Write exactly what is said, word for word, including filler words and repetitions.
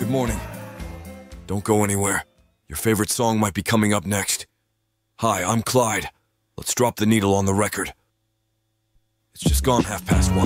Good morning. Don't go anywhere. Your favorite song might be coming up next. Hi, I'm Clyde. Let's drop the needle on the record. It's just gone half past one.